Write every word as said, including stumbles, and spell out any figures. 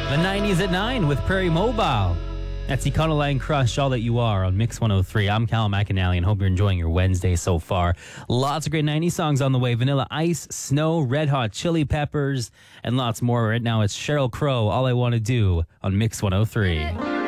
The nineties at nine with Prairie Mobile. That's Econoline Crush, All That You Are on Mix one oh three. I'm Callum McAnally and hope you're enjoying your Wednesday so far. Lots of great nineties songs on the way. Vanilla Ice, Snow, Red Hot Chili Peppers, and lots more. Right now it's Sheryl Crow, All I Want to Do on Mix one oh three.